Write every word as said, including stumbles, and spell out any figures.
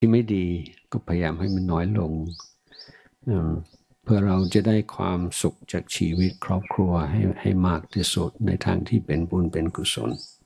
ที่ไม่ดีก็พยายามให้มันน้อยลงเพื่อเราจะได้ความสุขจากชีวิตครอบครัวให้ให้มากที่สุดในทางที่เป็นบุญเป็นกุศล